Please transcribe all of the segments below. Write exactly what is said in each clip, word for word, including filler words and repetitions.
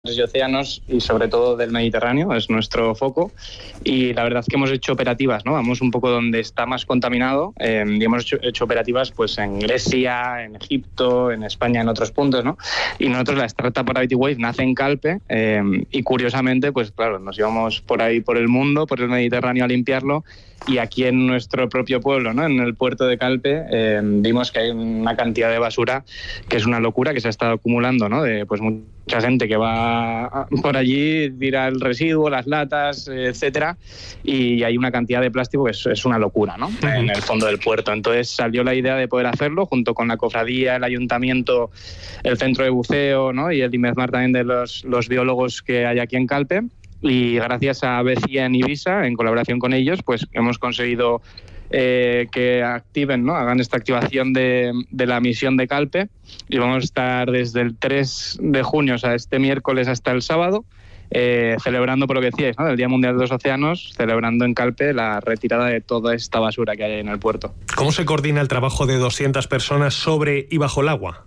y océanos y sobre todo del Mediterráneo, es nuestro foco, y la verdad es que hemos hecho operativas, ¿no? Vamos un poco donde está más contaminado, eh, y hemos hecho, hecho operativas pues en Grecia, en Egipto, en España, en otros puntos, ¿no? Y nosotros, la startup Gravity Wave nace en Calpe, eh, y curiosamente, pues claro, nos íbamos por ahí por el mundo, por el Mediterráneo a limpiarlo, y aquí en nuestro propio pueblo, ¿no? En el puerto de Calpe, eh, vimos que hay una cantidad de basura que es una locura, que se ha estado acumulando, ¿no? De pues mucha gente que va por allí, tira el residuo, las latas, etcétera, y hay una cantidad de plástico que es, es una locura, ¿no? Uh-huh. En el fondo del puerto. Entonces salió la idea de poder hacerlo junto con la cofradía, el ayuntamiento, el centro de buceo, ¿no? Y el IMEDMAR también, de los, los biólogos que hay aquí en Calpe. Y gracias a B cien y Visa, en colaboración con ellos, pues hemos conseguido eh, que activen, ¿no? Hagan esta activación de, de la misión de Calpe, y vamos a estar desde el tres de junio, o sea, este miércoles hasta el sábado, eh, celebrando, por lo que decíais, ¿no? El Día Mundial de los Océanos, celebrando en Calpe la retirada de toda esta basura que hay en el puerto. ¿Cómo se coordina el trabajo de doscientas personas sobre y bajo el agua?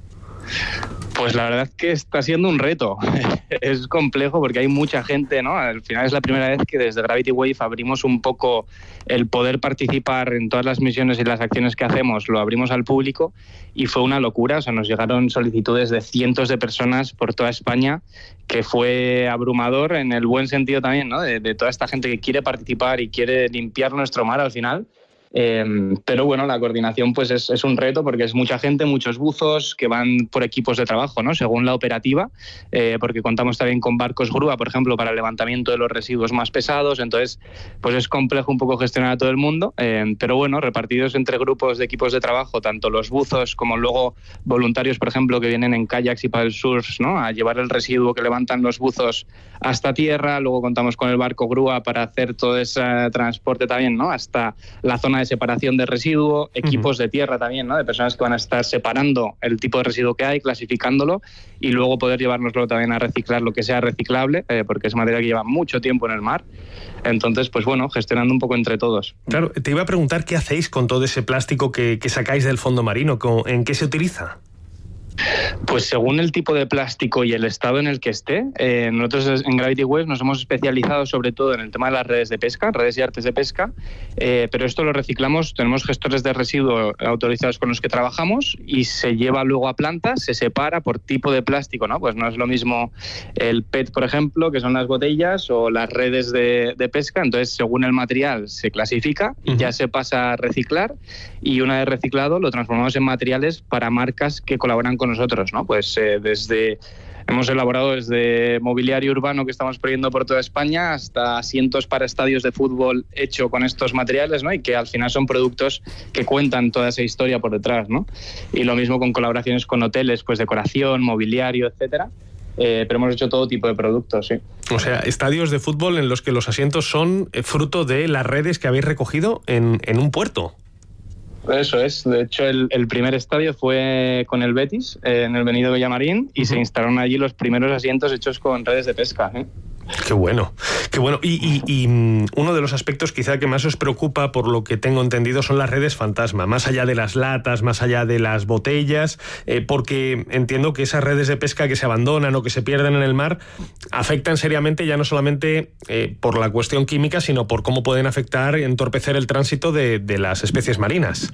Pues la verdad es que está siendo un reto. Es complejo porque hay mucha gente, ¿no? Al final es la primera vez que desde Gravity Wave abrimos un poco el poder participar en todas las misiones y las acciones que hacemos, lo abrimos al público, y fue una locura. O sea, nos llegaron solicitudes de cientos de personas por toda España, que fue abrumador en el buen sentido también, ¿no? De, de toda esta gente que quiere participar y quiere limpiar nuestro mar al final. Eh, pero bueno, la coordinación pues es, es un reto, porque es mucha gente, muchos buzos que van por equipos de trabajo, ¿no? Según la operativa, eh, porque contamos también con barcos grúa, por ejemplo, para el levantamiento de los residuos más pesados. Entonces pues es complejo un poco gestionar a todo el mundo, eh, pero bueno, repartidos entre grupos de equipos de trabajo, tanto los buzos como luego voluntarios, por ejemplo, que vienen en kayaks y paddle surfs, ¿no? A llevar el residuo que levantan los buzos hasta tierra. Luego contamos con el barco grúa para hacer todo ese transporte también, ¿no? Hasta la zona de separación de residuo, equipos uh-huh. de tierra también, ¿no? De personas que van a estar separando el tipo de residuo que hay, clasificándolo, y luego poder llevárnoslo también a reciclar, lo que sea reciclable, eh, porque es materia que lleva mucho tiempo en el mar. Entonces, pues bueno, gestionando un poco entre todos. Claro, te iba a preguntar qué hacéis con todo ese plástico que, que sacáis del fondo marino, ¿en qué se utiliza? Pues según el tipo de plástico y el estado en el que esté, eh, nosotros en Gravity Wave nos hemos especializado sobre todo en el tema de las redes de pesca, redes y artes de pesca, eh, pero esto lo reciclamos, tenemos gestores de residuos autorizados con los que trabajamos, y se lleva luego a plantas, se separa por tipo de plástico, ¿no? Pues no es lo mismo el P E T, por ejemplo, que son las botellas, o las redes de, de pesca. Entonces, según el material se clasifica y uh-huh. ya se pasa a reciclar, y una vez reciclado lo transformamos en materiales para marcas que colaboran con nosotros, ¿no? Pues eh, desde hemos elaborado desde mobiliario urbano que estamos poniendo por toda España, hasta asientos para estadios de fútbol hecho con estos materiales, ¿no? Y que al final son productos que cuentan toda esa historia por detrás, ¿no? Y lo mismo con colaboraciones con hoteles, pues decoración, mobiliario, etcétera. Eh, pero hemos hecho todo tipo de productos, sí. O sea, estadios de fútbol en los que los asientos son fruto de las redes que habéis recogido en, en un puerto. Eso es. De hecho, el, el primer estadio fue con el Betis, eh, en el Benito Villamarín, y uh-huh. se instalaron allí los primeros asientos hechos con redes de pesca, ¿eh? Qué bueno, qué bueno. Y, y, y uno de los aspectos quizá que más os preocupa, por lo que tengo entendido, son las redes fantasma, más allá de las latas, más allá de las botellas, eh, porque entiendo que esas redes de pesca que se abandonan o que se pierden en el mar afectan seriamente, ya no solamente eh, por la cuestión química, sino por cómo pueden afectar y entorpecer el tránsito de, de las especies marinas.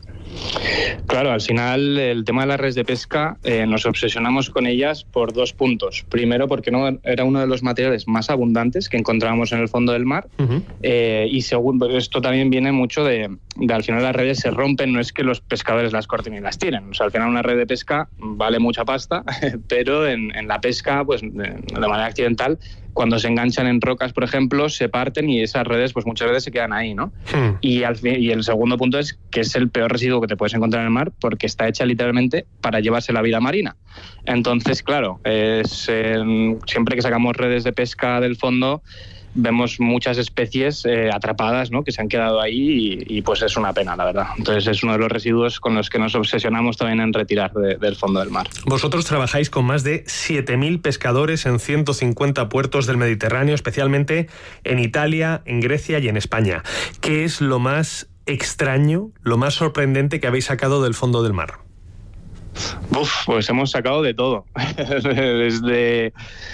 Claro, al final el tema de las redes de pesca, eh, nos obsesionamos con ellas por dos puntos. Primero, porque no era uno de los materiales más abundantes que encontrábamos en el fondo del mar, uh-huh. eh, y segundo, esto también viene mucho de, de al final las redes se rompen, no es que los pescadores las corten y las tiren. O sea, al final una red de pesca vale mucha pasta, pero en, en la pesca, pues de, de manera accidental, cuando se enganchan en rocas, por ejemplo, se parten, y esas redes pues muchas veces se quedan ahí, ¿no? Hmm. Y, al fin, y el segundo punto es que es el peor residuo que te puedes encontrar en el mar, porque está hecha literalmente para llevarse la vida marina. Entonces, claro, es, eh, siempre que sacamos redes de pesca del fondo, vemos muchas especies eh, atrapadas, ¿no? Que se han quedado ahí, y, y pues es una pena, la verdad. Entonces es uno de los residuos con los que nos obsesionamos también en retirar de, del fondo del mar. Vosotros trabajáis con más de siete mil pescadores en ciento cincuenta puertos del Mediterráneo, especialmente en Italia, en Grecia y en España. ¿Qué es lo más extraño, lo más sorprendente que habéis sacado del fondo del mar? Uf, pues hemos sacado de todo. Desde